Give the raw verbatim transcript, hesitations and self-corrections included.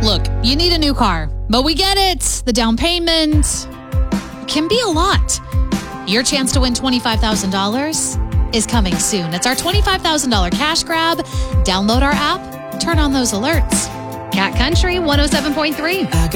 Look, you need a new car, but we get it. The down payment can be a lot. Your chance to win twenty-five thousand dollars is coming soon. It's our twenty-five thousand dollars cash grab. Download our app, turn on those alerts. Cat Country one oh seven point three.